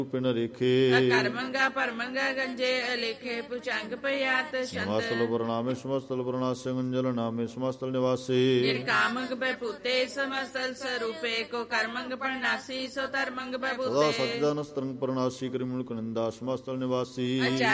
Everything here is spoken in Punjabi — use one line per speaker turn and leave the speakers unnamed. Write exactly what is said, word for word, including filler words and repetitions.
ਪਿਨ ਰੇਖੇ
ਕਰਮੰਗਾ ਪਰਮੰਗਾ ਗੰਜੇ ਅਲੇਖੇ ਪੁਚੰਗ ਪਿਆਤ
ਸਮਸਤਲ ਪ੍ਰਣਾਮੇ ਸਮਸਤਲ ਪ੍ਰਣਾਸੇ ਗੁੰਜਲ ਨਾਮੇ ਸਮਸਤਲ ਨਿਵਾਸੀ
ਨਿਰਕਾਮੰਗ ਬੈਪੂਤੇ ਸਮਸਤਲ ਸਰੂਪੇ ਕੋ ਕਰਮੰਗ ਪ੍ਰਣਾਸੀ ਸੋ ਧਰਮੰਗ
ਸਦਾ
ਬੈਪੂਤੇ
ਸਜਦਾ ਨਸਤਰੰਗ ਪ੍ਰਣਾਸੀ ਕਰਿਮੁਲ ਕਨੰਦਾ ਸਮਸਤਲ ਨਿਵਾਸੀ